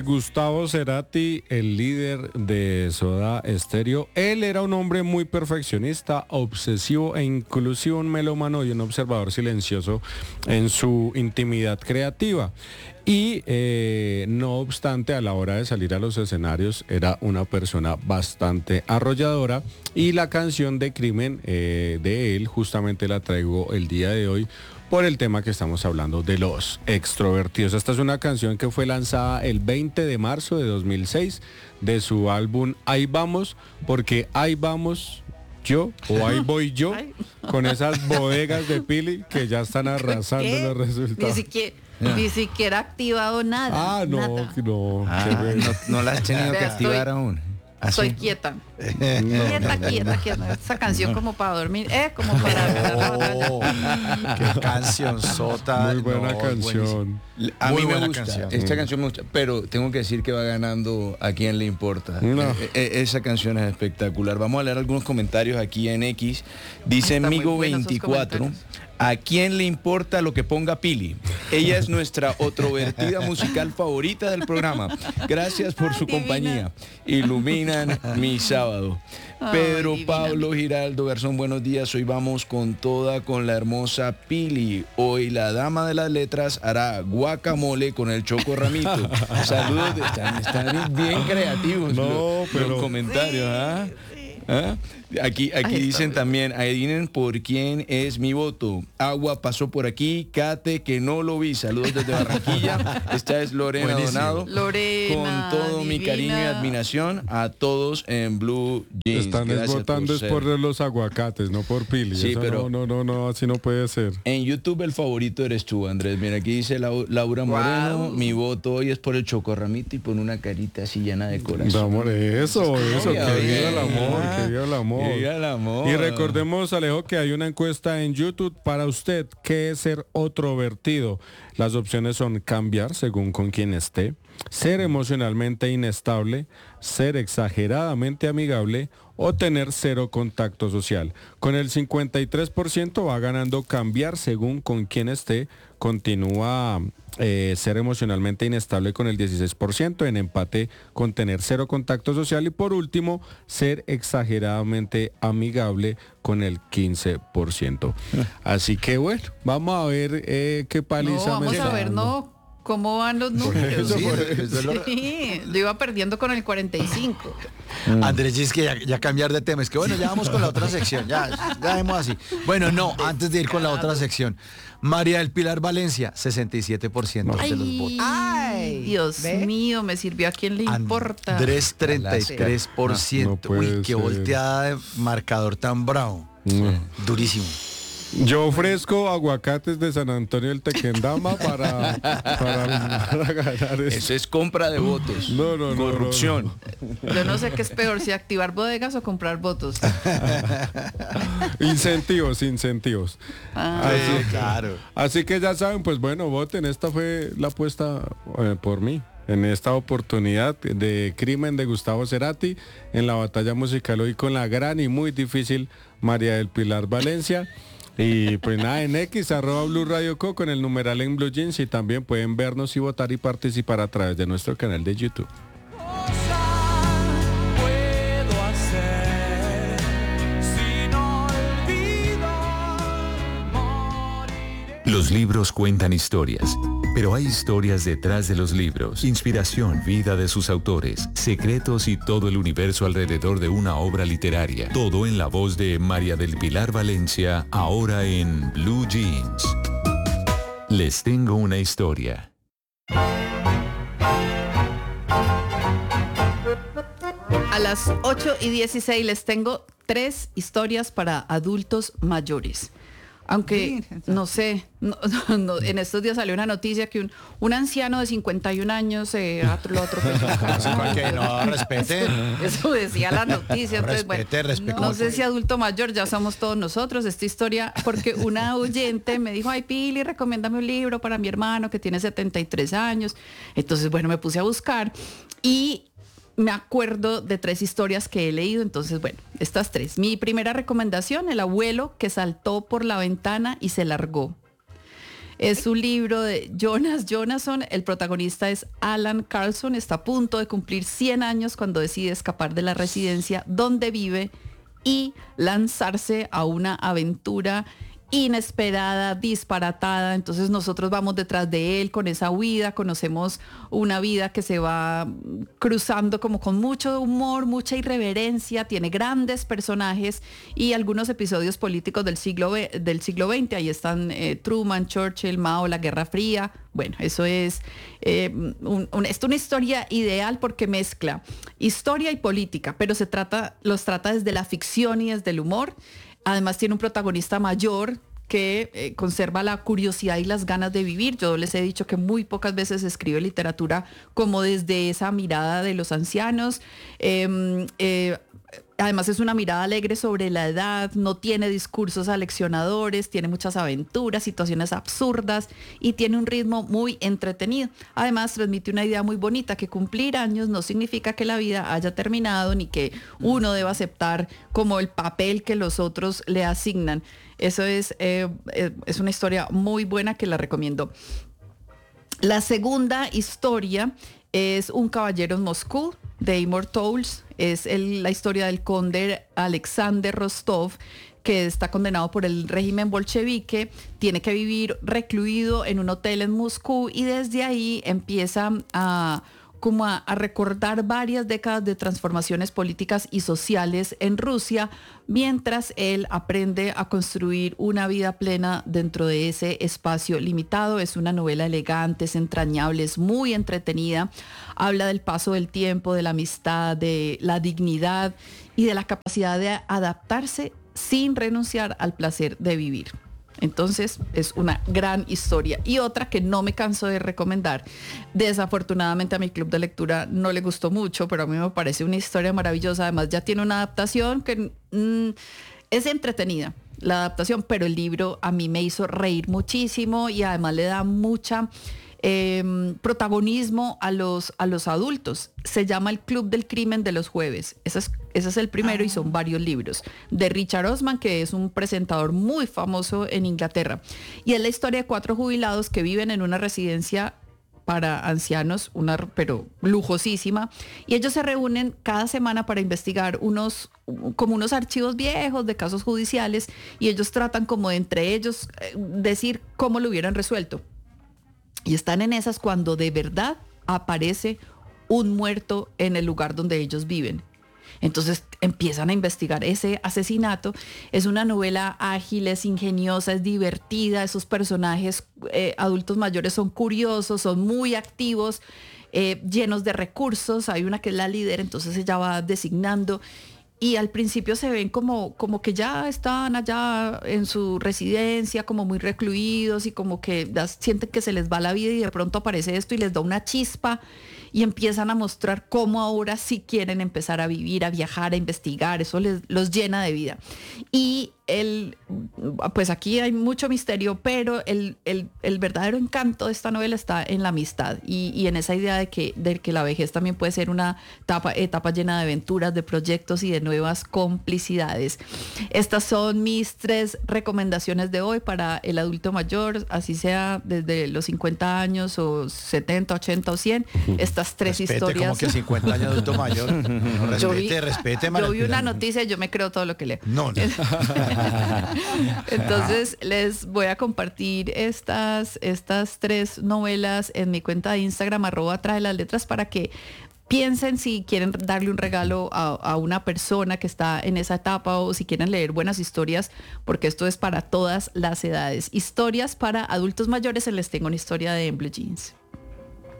Gustavo Cerati, el líder de Soda Stereo, él era un hombre muy perfeccionista, obsesivo e inclusive un melómano y un observador silencioso en su intimidad creativa. Y no obstante, a la hora de salir a los escenarios era una persona bastante arrolladora, y la canción de Crimen de él justamente la traigo el día de hoy por el tema que estamos hablando de los extrovertidos. Esta es una canción que fue lanzada el 20 de marzo de 2006 de su álbum Ahí Vamos, porque ahí vamos yo, o ahí voy yo, con esas bodegas de Pili que ya están arrasando los resultados. Ni siquiera ha activado nada. Ah, no, nada. no. No la has tenido que Vea, activar aún. Estoy quieta. Quieta. Esa canción como para dormir, como para... Qué canción sota. Muy buena canción. A Muy mí me buena gusta, canción. esta canción me gusta, pero tengo que decir que va ganando A Quién Le Importa. No. Esa canción es espectacular. Vamos a leer algunos comentarios aquí en X. Dice Está muy bueno esos Migo24. comentarios. ¿A quién le importa lo que ponga Pili? Ella es nuestra otrovertida musical favorita del programa. Gracias por su Divina. compañía. Iluminan mi sábado. Pedro Divina. Pablo Giraldo Garzón, buenos días. Hoy vamos con toda con la hermosa Pili. Hoy la dama de las letras hará guacamole con el Choco Ramito. Saludos, están bien creativos No, pero- los comentarios. ¿Ah? ¿Ah? Aquí dicen también, adivinen por quién es mi voto. Agua pasó por aquí, Kate que no lo vi. Saludos desde Barranquilla. Esta es Lorena Buenísimo. Donado. Lorena, Con todo mi divina. cariño y admiración a todos en Blue Jeans. Están Gracias votando es ser. por los aguacates, no por Pili. Sí, Eso pero- no, así no puede ser. En YouTube el favorito eres tú, Andrés. Mira, aquí dice Laura Moreno, Wow. mi voto hoy es por el chocorramito y por una carita así llena de corazón. Amor, eso, que Obvio, viva el bien. amor, que viva el amor. Que viva el amor. Y recordemos, Alejo, que hay una encuesta en YouTube para usted. ¿Qué es ser otrovertido? Las opciones son cambiar según con quién esté, ser emocionalmente inestable, ser exageradamente amigable o tener cero contacto social. Con el 53% va ganando cambiar según con quién esté, continúa ser emocionalmente inestable con el 16%, en empate con tener cero contacto social, y por último ser exageradamente amigable con el 15%. Así que bueno, vamos a ver qué paliza No, vamos me a está ver, dando. ¿no? ¿Cómo van los números? eso Sí, yo iba perdiendo con el 45. Andrés, es que ya cambiar de tema. Es que bueno, ya vamos con la otra sección. Ya dejemos así. Bueno, no, antes de ir con la otra sección. María del Pilar Valencia, 67% de los votos. Ay, Dios ¿ve? mío, me sirvió a quién le importa. Andrés, 33%. No puede Uy, qué ser. volteada de marcador tan bravo. No. Durísimo. Yo ofrezco aguacates de San Antonio del Tequendama para ganar Eso esto. es compra de votos. No, no, no, Corrupción. Yo no sé qué es peor, si activar bodegas o comprar votos. Incentivos. Sí, claro. Así que ya saben, pues bueno, voten. Esta fue la apuesta por mí en esta oportunidad de Crimen de Gustavo Cerati en la batalla musical hoy con la gran y muy difícil María del Pilar Valencia. Y pues nada, en X, @Blue Radio Co, con el numeral en Blue Jeans, y también pueden vernos y votar y participar a través de nuestro canal de YouTube. Puedo hacer si no olvido morir. Los libros cuentan historias, pero hay historias detrás de los libros. Inspiración, vida de sus autores, secretos y todo el universo alrededor de una obra literaria. Todo en la voz de María del Pilar Valencia, ahora en Blue Jeans. Les tengo una historia. A las 8:16 les tengo 3 historias para adultos mayores. Aunque, no sé, en estos días salió una noticia que un anciano de 51 años lo atropelló. Que no, respete. Eso decía la noticia. Entonces, Respete. no sé si adulto mayor, ya somos todos nosotros. Esta historia, porque una oyente me dijo, ay, Pili, recomiéndame un libro para mi hermano que tiene 73 años. Entonces, bueno, me puse a buscar y me acuerdo de 3 historias que he leído. Entonces, bueno, estas 3. Mi primera recomendación, el abuelo que saltó por la ventana y se largó. Es un libro de Jonas Jonasson. El protagonista es Alan Carlson. Está a punto de cumplir 100 años cuando decide escapar de la residencia donde vive y lanzarse a una aventura inesperada, disparatada. Entonces nosotros vamos detrás de él con esa huida, conocemos una vida que se va cruzando como con mucho humor, mucha irreverencia, tiene grandes personajes y algunos episodios políticos del siglo XX. Ahí están Truman, Churchill, Mao, la Guerra Fría. Bueno, eso es una historia ideal porque mezcla historia y política, pero los trata desde la ficción y desde el humor. Además tiene un protagonista mayor que conserva la curiosidad y las ganas de vivir. Yo les he dicho que muy pocas veces se escribe literatura como desde esa mirada de los ancianos. Además es una mirada alegre sobre la edad, no tiene discursos aleccionadores, tiene muchas aventuras, situaciones absurdas y tiene un ritmo muy entretenido. Además transmite una idea muy bonita, que cumplir años no significa que la vida haya terminado ni que uno deba aceptar como el papel que los otros le asignan. Eso es una historia muy buena que la recomiendo. La segunda historia es Un caballero en Moscú, de Amor Towles. Es la historia del conde Alexander Rostov, que está condenado por el régimen bolchevique, tiene que vivir recluido en un hotel en Moscú y desde ahí empieza a recordar varias décadas de transformaciones políticas y sociales en Rusia, mientras él aprende a construir una vida plena dentro de ese espacio limitado. Es una novela elegante, es entrañable, es muy entretenida. Habla del paso del tiempo, de la amistad, de la dignidad y de la capacidad de adaptarse sin renunciar al placer de vivir. Entonces es una gran historia. Y otra que no me canso de recomendar, desafortunadamente a mi club de lectura no le gustó mucho, pero a mí me parece una historia maravillosa. Además ya tiene una adaptación que es entretenida, la adaptación, pero el libro a mí me hizo reír muchísimo y además le da mucha protagonismo a los adultos. Se llama El Club del Crimen de los Jueves. Ese es el primero y son varios libros de Richard Osman, que es un presentador muy famoso en Inglaterra, y es la historia de 4 jubilados que viven en una residencia para ancianos, pero lujosísima, y ellos se reúnen cada semana para investigar unos archivos viejos de casos judiciales, y ellos tratan como de entre ellos decir cómo lo hubieran resuelto. Y están en esas cuando de verdad aparece un muerto en el lugar donde ellos viven. Entonces empiezan a investigar ese asesinato. Es una novela ágil, es ingeniosa, es divertida. Esos personajes adultos mayores son curiosos, son muy activos, llenos de recursos. Hay una que es la líder, entonces ella va designando. Y al principio se ven como que ya están allá en su residencia, como muy recluidos y como que ya sienten que se les va la vida y de pronto aparece esto y les da una chispa y empiezan a mostrar cómo ahora sí quieren empezar a vivir, a viajar, a investigar. Eso los llena de vida. Y pues aquí hay mucho misterio, pero el verdadero encanto de esta novela está en la amistad y en esa idea de que la vejez también puede ser una etapa llena de aventuras, de proyectos y de nuevas complicidades. Estas son mis 3 recomendaciones de hoy para el adulto mayor, así sea desde los 50 años o 70, 80 o 100. Estas 3 historias. Como que 50 años adulto mayor. No, respete. Yo vi una noticia y yo me creo todo lo que leo. No. Entonces les voy a compartir estas 3 novelas en mi cuenta de Instagram, @traelasletras, para que piensen si quieren darle un regalo a una persona que está en esa etapa o si quieren leer buenas historias, porque esto es para todas las edades. Historias para adultos mayores, les tengo una historia de En Blue Jeans.